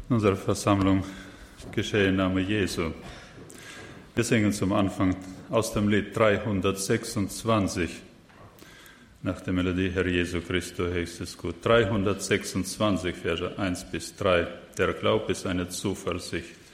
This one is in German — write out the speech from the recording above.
In unserer Versammlung geschehe im Namen Jesu. Wir singen zum Anfang aus dem Lied 326 nach der Melodie Herr Jesu Christus, höchst ist gut. 326, Verse 1 bis 3. Der Glaube ist eine Zuversicht.